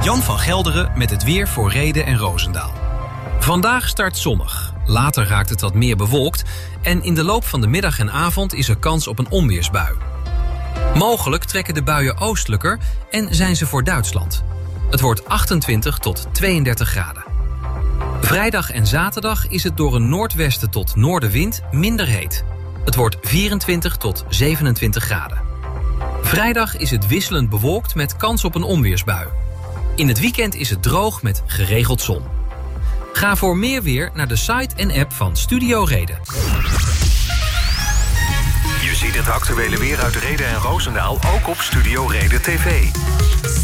Jan van Gelderen met het weer voor Rheden en Roosendaal. Vandaag start zonnig. Later raakt het wat meer bewolkt. En in de loop van de middag en avond is er kans op een onweersbui. Mogelijk trekken de buien oostelijker en zijn ze voor Duitsland. Het wordt 28 tot 32 graden. Vrijdag en zaterdag is het door een noordwesten tot noordenwind minder heet. Het wordt 24 tot 27 graden. Vrijdag is het wisselend bewolkt met kans op een onweersbui. In het weekend is het droog met geregeld zon. Ga voor meer weer naar de site en app van Studio Reden. Je ziet het actuele weer uit Rheden en Roosendaal ook op Studio Reden TV.